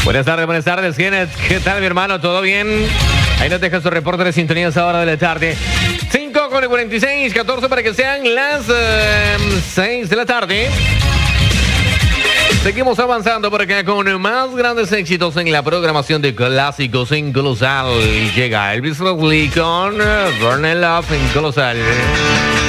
Buenas tardes, Kenneth. ¿Qué tal, mi hermano? ¿Todo bien? Ahí nos deja su reporte de sintonía a esa hora de la tarde. 5:46, 14 para que sean las 6 de la tarde. Seguimos avanzando por acá con más grandes éxitos en la programación de clásicos en Colosal. Llega Elvis Presley con Burn It Up en Colosal.